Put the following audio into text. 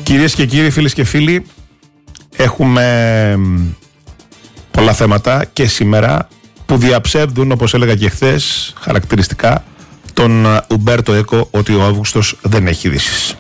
Κυρίες και κύριοι, φίλες και φίλοι, έχουμε πολλά θέματα και σήμερα που διαψεύδουν, όπως έλεγα και χθες, χαρακτηριστικά τον Ουμπέρτο Έκο ότι ο Αύγουστος δεν έχει ειδήσεις.